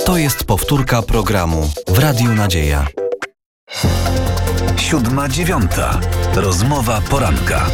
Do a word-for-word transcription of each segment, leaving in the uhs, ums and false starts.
To jest powtórka programu w Radiu Nadzieja. Siódma dziewiąta. Rozmowa poranka.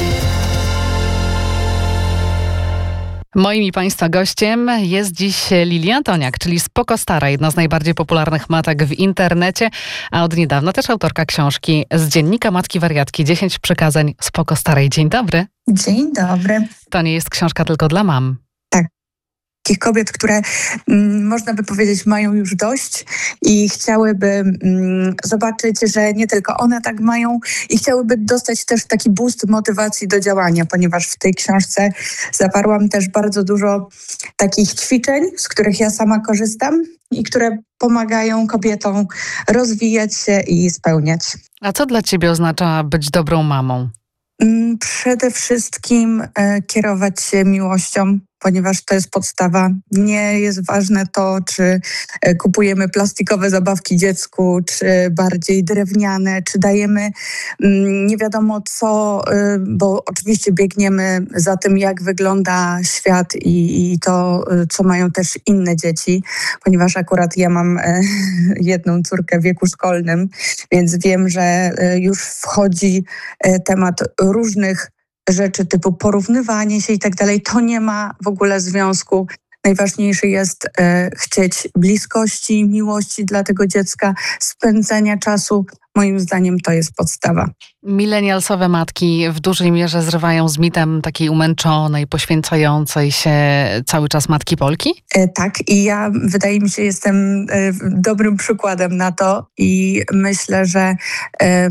Moim i Państwa gościem jest dziś Lili Antoniak, czyli Spoko Stara, jedna z najbardziej popularnych matek w internecie, a od niedawna też autorka książki z dziennika Matki Wariatki. dziesięć przykazań Spoko Starej. Dzień dobry. Dzień dobry. To nie jest książka tylko dla mam. Takich kobiet, które mm, można by powiedzieć mają już dość i chciałyby mm, zobaczyć, że nie tylko one tak mają i chciałyby dostać też taki boost motywacji do działania, ponieważ w tej książce zawarłam też bardzo dużo takich ćwiczeń, z których ja sama korzystam i które pomagają kobietom rozwijać się i spełniać. A co dla ciebie oznacza być dobrą mamą? Przede wszystkim e, kierować się miłością, ponieważ to jest podstawa. Nie jest ważne to, czy e, kupujemy plastikowe zabawki dziecku, czy bardziej drewniane, czy dajemy mm, nie wiadomo co, e, bo oczywiście biegniemy za tym, jak wygląda świat i, i to, e, co mają też inne dzieci, ponieważ akurat ja mam e, jedną córkę w wieku szkolnym, więc wiem, że e, już wchodzi e, temat różnych rzeczy typu porównywanie się i tak dalej. To nie ma w ogóle związku. Najważniejsze jest e, chcieć bliskości, miłości dla tego dziecka, spędzania czasu. Moim zdaniem to jest podstawa. Milenialsowe matki w dużej mierze zrywają z mitem takiej umęczonej, poświęcającej się cały czas matki Polki? E, tak i ja wydaje mi się jestem e, dobrym przykładem na to i myślę, że e,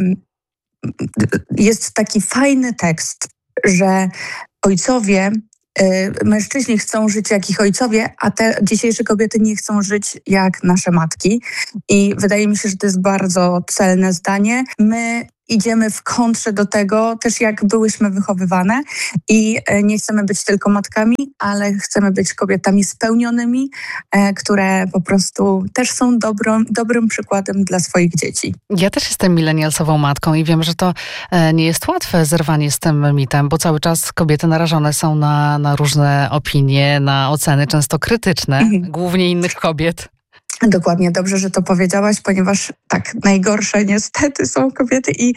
jest taki fajny tekst, że ojcowie, y, mężczyźni chcą żyć jak ich ojcowie, a te dzisiejsze kobiety nie chcą żyć jak nasze matki. I wydaje mi się, że to jest bardzo celne zdanie. My idziemy w kontrze do tego, też jak byłyśmy wychowywane i nie chcemy być tylko matkami, ale chcemy być kobietami spełnionymi, e, które po prostu też są dobrą, dobrym przykładem dla swoich dzieci. Ja też jestem milenialsową matką i wiem, że to e, nie jest łatwe zerwanie z tym mitem, bo cały czas kobiety narażone są na, na różne opinie, na oceny często krytyczne, mhm. głównie innych kobiet. Dokładnie, dobrze, że to powiedziałaś, ponieważ tak, najgorsze niestety są kobiety i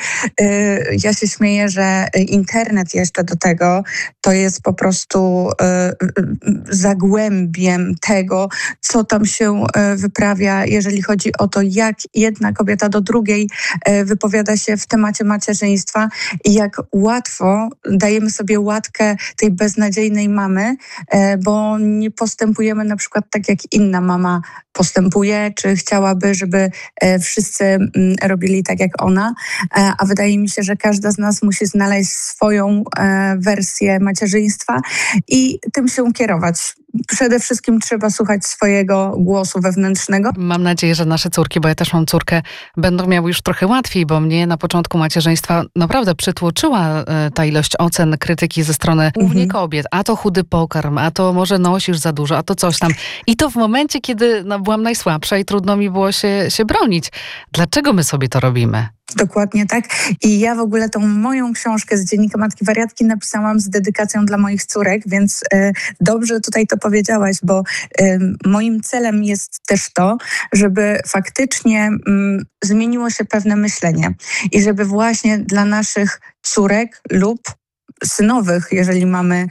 y, ja się śmieję, że internet jeszcze do tego to jest po prostu y, y, zagłębiem tego, co tam się y, wyprawia, jeżeli chodzi o to, jak jedna kobieta do drugiej y, wypowiada się w temacie macierzyństwa i jak łatwo dajemy sobie łatkę tej beznadziejnej mamy, y, bo nie postępujemy na przykład tak, jak inna mama postępuje, czy chciałaby, żeby e, wszyscy m, robili tak jak ona, e, a wydaje mi się, że każda z nas musi znaleźć swoją e, wersję macierzyństwa i tym się kierować. Przede wszystkim trzeba słuchać swojego głosu wewnętrznego. Mam nadzieję, że nasze córki, bo ja też mam córkę, będą miały już trochę łatwiej, bo mnie na początku macierzyństwa naprawdę przytłoczyła e, ta ilość ocen, krytyki ze strony głównie mhm. kobiet. A to chudy pokarm, a to może nosisz za dużo, a to coś tam. I to w momencie, kiedy no, byłam najsłabsza i trudno mi było się, się bronić. Dlaczego my sobie to robimy? Dokładnie tak. I ja w ogóle tą moją książkę z dziennika Matki Wariatki napisałam z dedykacją dla moich córek, więc y, dobrze tutaj to powiedziałaś, bo y, moim celem jest też to, żeby faktycznie y, zmieniło się pewne myślenie i żeby właśnie dla naszych córek lub synowych, jeżeli mamy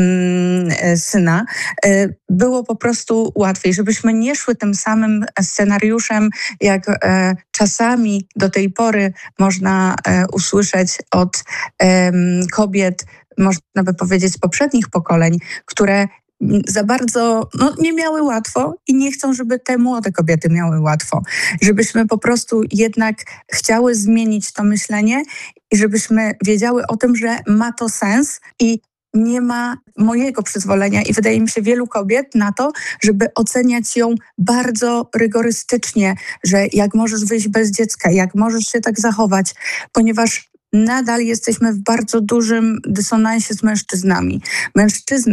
mm, syna, y, było po prostu łatwiej, żebyśmy nie szły tym samym scenariuszem, jak e, czasami do tej pory można e, usłyszeć od e, kobiet, można by powiedzieć z poprzednich pokoleń, które za bardzo no, nie miały łatwo i nie chcą, żeby te młode kobiety miały łatwo. Żebyśmy po prostu jednak chciały zmienić to myślenie i żebyśmy wiedziały o tym, że ma to sens i nie ma mojego przyzwolenia i wydaje mi się wielu kobiet na to, żeby oceniać ją bardzo rygorystycznie, że jak możesz wyjść bez dziecka, jak możesz się tak zachować, ponieważ nadal jesteśmy w bardzo dużym dysonansie z mężczyznami. Mężczyzna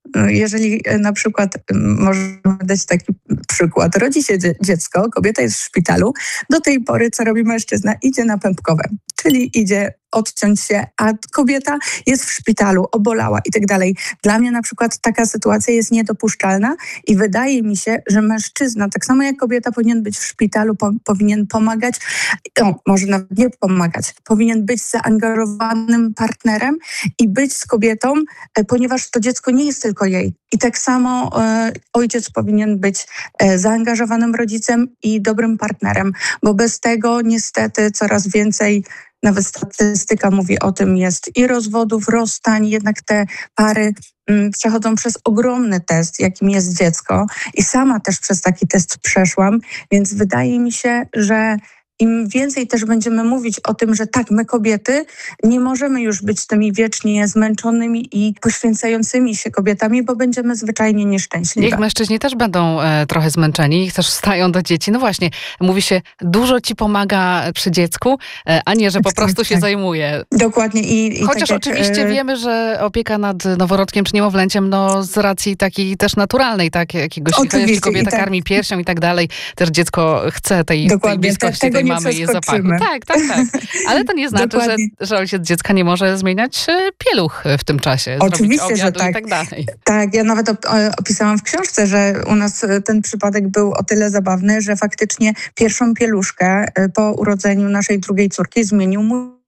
jeżeli na przykład, możemy dać taki przykład, rodzi się dziecko, kobieta jest w szpitalu, do tej pory co robi mężczyzna? Idzie na pępkowe, czyli idzie odciąć się, a kobieta jest w szpitalu, obolała i tak dalej. Dla mnie na przykład taka sytuacja jest niedopuszczalna i wydaje mi się, że mężczyzna, tak samo jak kobieta, powinien być w szpitalu, po, powinien pomagać, no, może nawet nie pomagać, powinien być zaangażowanym partnerem i być z kobietą, e, ponieważ to dziecko nie jest tylko jej. I tak samo e, ojciec powinien być e, zaangażowanym rodzicem i dobrym partnerem, bo bez tego niestety coraz więcej, nawet statystyka mówi o tym, jest i rozwodów, rozstań, jednak te pary mm, przechodzą przez ogromny test, jakim jest dziecko i sama też przez taki test przeszłam, więc wydaje mi się, że im więcej też będziemy mówić o tym, że tak, my kobiety nie możemy już być tymi wiecznie zmęczonymi i poświęcającymi się kobietami, bo będziemy zwyczajnie nieszczęśliwe. Niech mężczyźni też będą e, trochę zmęczeni i też wstają do dzieci. No właśnie, mówi się, dużo ci pomaga przy dziecku, e, a nie, że po Tak, prostu tak, się tak. zajmuje. Dokładnie. I, i Chociaż tak jak, oczywiście e, wiemy, że opieka nad noworodkiem czy niemowlęciem, no z racji takiej też naturalnej, tak, jakiegoś, Oczywiście, jeśli kobieta i tak. karmi piersią i tak dalej, też dziecko chce tej, tej Dokładnie, bliskości, te- tego tej nie mamy i zapachu. przeskoczymy. Tak, tak, tak. Ale to nie znaczy, że, Dokładnie. że ojciec dziecka nie może zmieniać e, pieluch w tym czasie, Oczywiście, zrobić że obiadu tak. i tak dalej. Tak, ja nawet op- e, opisałam w książce, że u nas e, ten przypadek był o tyle zabawny, że faktycznie pierwszą pieluszkę e, po urodzeniu naszej drugiej córki zmienił mój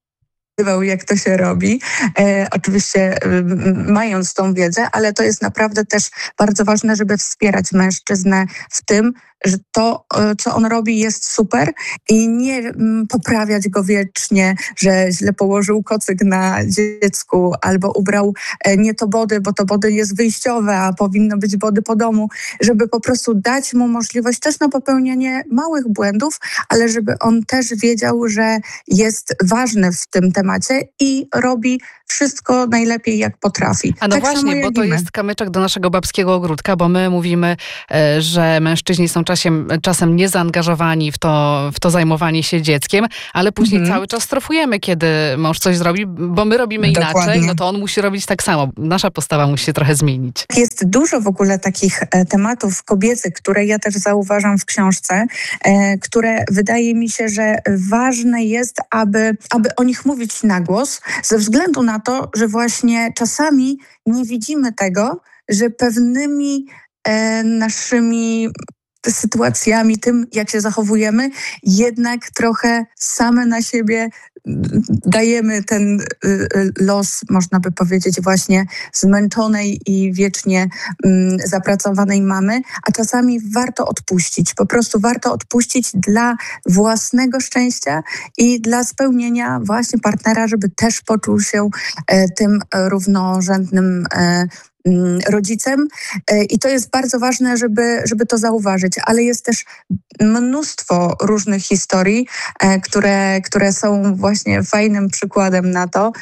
jak to się robi, e, oczywiście e, mając tą wiedzę, ale to jest naprawdę też bardzo ważne, żeby wspierać mężczyznę w tym, że to, e, co on robi, jest super i nie m, poprawiać go wiecznie, że źle położył kocyk na dziecku albo ubrał e, nie to body, bo to body jest wyjściowe, a powinno być body po domu, żeby po prostu dać mu możliwość też na popełnianie małych błędów, ale żeby on też wiedział, że jest ważny w tym temacie i robi wszystko najlepiej, jak potrafi. A no tak samo właśnie, bo jak to i my. jest kamyczek do naszego babskiego ogródka, bo my mówimy, e, że mężczyźni są czasem, czasem niezaangażowani w to, w to zajmowanie się dzieckiem, ale później Mhm. cały czas strofujemy, kiedy mąż coś zrobi, bo my robimy Dokładnie. inaczej, no to on musi robić tak samo. Nasza postawa musi się trochę zmienić. Jest dużo w ogóle takich e, tematów kobiecych, które ja też zauważam w książce, e, które wydaje mi się, że ważne jest, aby, aby o nich mówić na głos, ze względu na to, że właśnie czasami nie widzimy tego, że pewnymi e, naszymi sytuacjami, tym jak się zachowujemy, jednak trochę same na siebie dajemy ten y, y, los, można by powiedzieć, właśnie zmęczonej i wiecznie mm, zapracowanej mamy, a czasami warto odpuścić. Po prostu warto odpuścić dla własnego szczęścia i dla spełnienia właśnie partnera, żeby też poczuł się e, tym równorzędnym e, rodzicem i to jest bardzo ważne, żeby, żeby to zauważyć, ale jest też mnóstwo różnych historii, które, które są właśnie fajnym przykładem na to,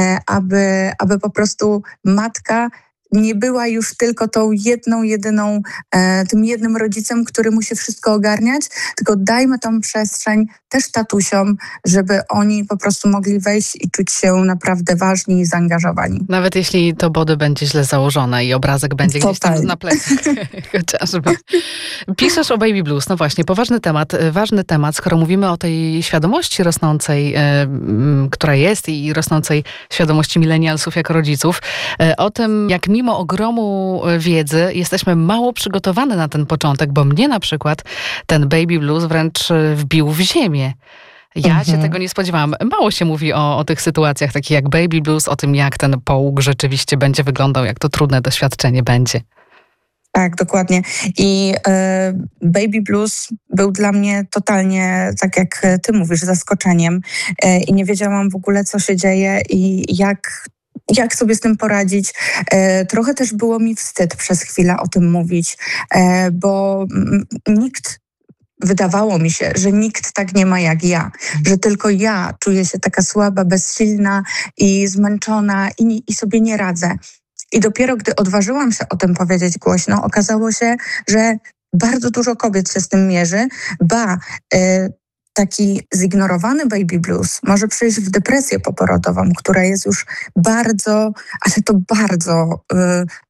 aby, aby po prostu matka nie była już tylko tą jedną, jedyną, e, tym jednym rodzicem, który musi wszystko ogarniać, tylko dajmy tą przestrzeń też tatusiom, żeby oni po prostu mogli wejść i czuć się naprawdę ważni i zaangażowani. Nawet jeśli to body będzie źle założone i obrazek będzie gdzieś tam Totalnie. na plecach chociażby. Piszesz o baby blues. No właśnie, poważny temat, ważny temat, skoro mówimy o tej świadomości rosnącej, e, m, która jest i rosnącej świadomości milenialsów jako rodziców, e, o tym, jak mimo ogromu wiedzy jesteśmy mało przygotowane na ten początek, bo mnie na przykład ten baby blues wręcz wbił w ziemię. Ja Mhm. się tego nie spodziewałam. Mało się mówi o, o tych sytuacjach takich jak baby blues, o tym jak ten połóg rzeczywiście będzie wyglądał, jak to trudne doświadczenie będzie. Tak, dokładnie. I e, baby blues był dla mnie totalnie, tak jak ty mówisz, zaskoczeniem e, i nie wiedziałam w ogóle, co się dzieje i jak Jak sobie z tym poradzić? E, trochę też było mi wstyd przez chwilę o tym mówić, e, bo m, nikt, wydawało mi się, że nikt tak nie ma jak ja, że tylko ja czuję się taka słaba, bezsilna i zmęczona i, i sobie nie radzę. I dopiero gdy odważyłam się o tym powiedzieć głośno, okazało się, że bardzo dużo kobiet się z tym mierzy, ba, e, taki zignorowany baby blues może przejść w depresję poporodową, która jest już bardzo, ale to bardzo y,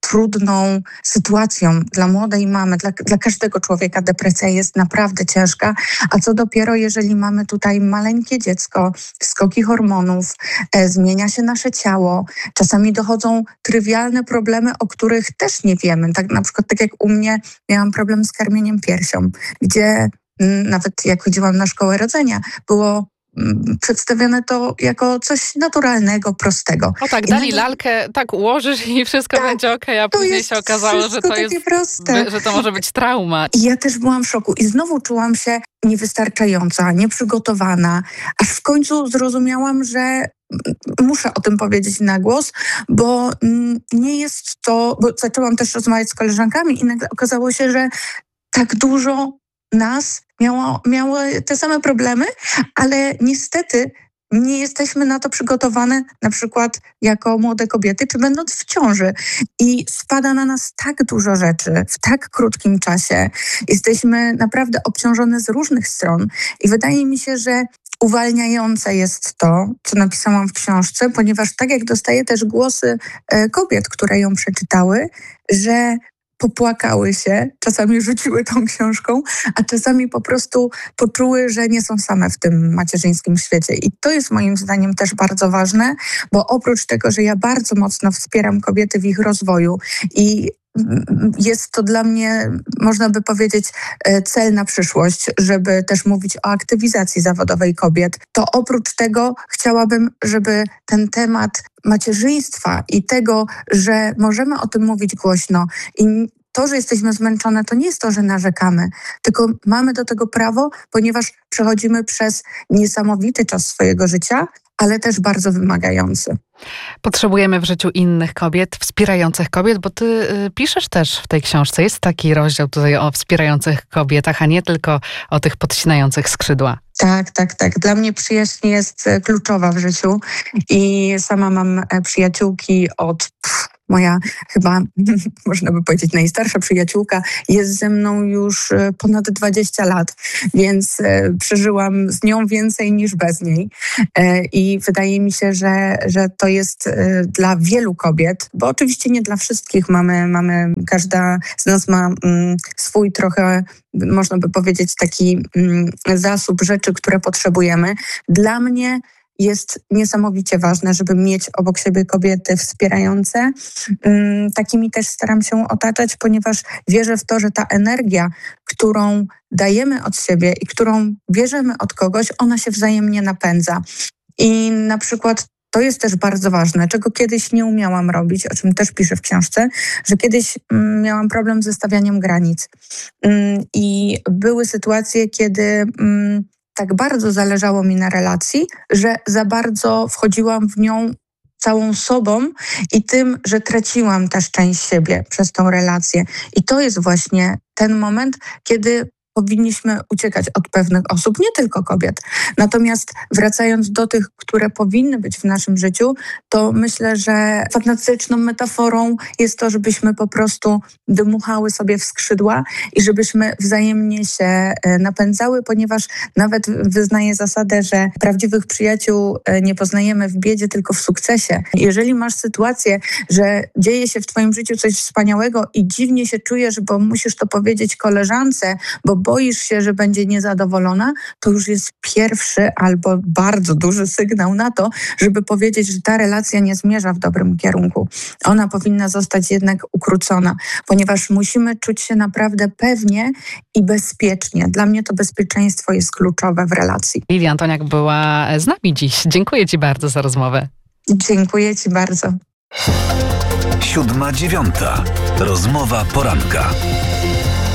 trudną sytuacją dla młodej mamy, dla, dla każdego człowieka depresja jest naprawdę ciężka, a co dopiero jeżeli mamy tutaj maleńkie dziecko, skoki hormonów, e, zmienia się nasze ciało, czasami dochodzą trywialne problemy, o których też nie wiemy. Tak, na przykład tak jak u mnie miałam problem z karmieniem piersią, gdzie nawet jak chodziłam na szkołę rodzenia, było mm, przedstawione to jako coś naturalnego, prostego. O tak, I dali nagle- lalkę, tak ułożysz i wszystko Tak, będzie okej, a to później jest się okazało, że wszystko to jest, takie proste. że to może być trauma. I ja też byłam w szoku i znowu czułam się niewystarczająca, nieprzygotowana, aż w końcu zrozumiałam, że mm, muszę o tym powiedzieć na głos, bo mm, nie jest to, bo zaczęłam też rozmawiać z koleżankami i nagle okazało się, że tak dużo nas miało, miało te same problemy, ale niestety nie jesteśmy na to przygotowane, na przykład jako młode kobiety, czy będąc w ciąży. I spada na nas tak dużo rzeczy w tak krótkim czasie. Jesteśmy naprawdę obciążone z różnych stron. I wydaje mi się, że uwalniające jest to, co napisałam w książce, ponieważ tak jak dostaję też głosy e, kobiet, które ją przeczytały, że popłakały się, czasami rzuciły tą książką, a czasami po prostu poczuły, że nie są same w tym macierzyńskim świecie. I to jest moim zdaniem też bardzo ważne, bo oprócz tego, że ja bardzo mocno wspieram kobiety w ich rozwoju i jest to dla mnie, można by powiedzieć, cel na przyszłość, żeby też mówić o aktywizacji zawodowej kobiet. To oprócz tego chciałabym, żeby ten temat macierzyństwa i tego, że możemy o tym mówić głośno i to, że jesteśmy zmęczone, to nie jest to, że narzekamy, tylko mamy do tego prawo, ponieważ przechodzimy przez niesamowity czas swojego życia, ale też bardzo wymagający. Potrzebujemy w życiu innych kobiet, wspierających kobiet, bo ty y, piszesz też w tej książce. Jest taki rozdział tutaj o wspierających kobietach, a nie tylko o tych podcinających skrzydła. Tak, tak, tak. Dla mnie przyjaźń jest e, kluczowa w życiu i sama mam e, przyjaciółki od... Pff, moja chyba, można by powiedzieć, najstarsza przyjaciółka jest ze mną już e, ponad dwadzieścia lat, więc e, przeżyłam z nią więcej niż bez niej. E, I wydaje mi się, że, że to jest e, dla wielu kobiet, bo oczywiście nie dla wszystkich. Mamy, mamy każda z nas ma mm, swój trochę, można by powiedzieć, taki mm, zasób rzeczy, które potrzebujemy. Dla mnie jest niesamowicie ważne, żeby mieć obok siebie kobiety wspierające. Mm, takimi też staram się otaczać, ponieważ wierzę w to, że ta energia, którą dajemy od siebie i którą bierzemy od kogoś, ona się wzajemnie napędza. I na przykład to jest też bardzo ważne, czego kiedyś nie umiałam robić, o czym też piszę w książce, że kiedyś mm, miałam problem ze stawianiem granic. Mm, I były sytuacje, kiedy mm, tak bardzo zależało mi na relacji, że za bardzo wchodziłam w nią całą sobą i tym, że traciłam też część siebie przez tą relację. I to jest właśnie ten moment, kiedy powinniśmy uciekać od pewnych osób, nie tylko kobiet. Natomiast wracając do tych, które powinny być w naszym życiu, to myślę, że fantastyczną metaforą jest to, żebyśmy po prostu dmuchały sobie w skrzydła i żebyśmy wzajemnie się napędzały, ponieważ nawet wyznaję zasadę, że prawdziwych przyjaciół nie poznajemy w biedzie, tylko w sukcesie. Jeżeli masz sytuację, że dzieje się w twoim życiu coś wspaniałego i dziwnie się czujesz, bo musisz to powiedzieć koleżance, bo boisz się, że będzie niezadowolona, to już jest pierwszy albo bardzo duży sygnał na to, żeby powiedzieć, że ta relacja nie zmierza w dobrym kierunku. Ona powinna zostać jednak ukrócona, ponieważ musimy czuć się naprawdę pewnie i bezpiecznie. Dla mnie to bezpieczeństwo jest kluczowe w relacji. Lilia Antoniak była z nami dziś. Dziękuję ci bardzo za rozmowę. Dziękuję ci bardzo. Siódma dziewiąta. Rozmowa poranka.